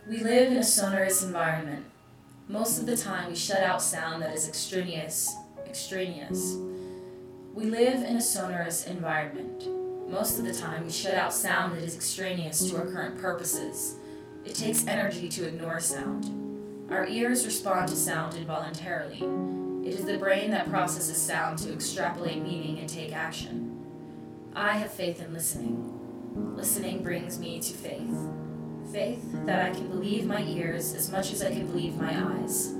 We live in a sonorous environment. Most of the time, we shut out sound that is extraneous. We live in a sonorous environment. Most of the time, we shut out sound that is extraneous to our current purposes. It takes energy to ignore sound. Our ears respond to sound involuntarily. It is the brain that processes sound to extrapolate meaning and take action. I have faith in listening. Listening brings me to faith. Faith that I can believe my ears as much as I can believe my eyes.